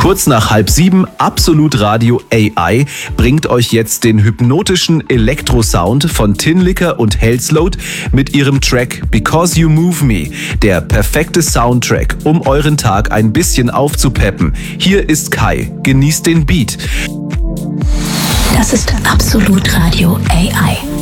Kurz nach 6:30 Absolut Radio AI bringt euch jetzt den hypnotischen Elektrosound von Tinlicker und Hellsload mit ihrem Track Because You Move Me. Der perfekte Soundtrack, um euren Tag ein bisschen aufzupeppen. Hier ist Kai. Genießt den Beat. Das ist Absolut Radio AI.